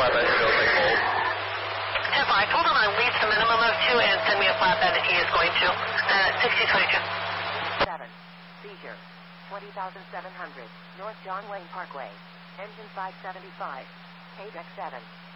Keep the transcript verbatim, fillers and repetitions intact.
flatbed, it'll take hold. ten five, hold on on leads the minimum of two and send me a flatbed that he is going to. Uh, sixty twenty-two. seven, seizure, twenty thousand seven hundred, North John Wayne Parkway, engine five seventy-five, page X seven.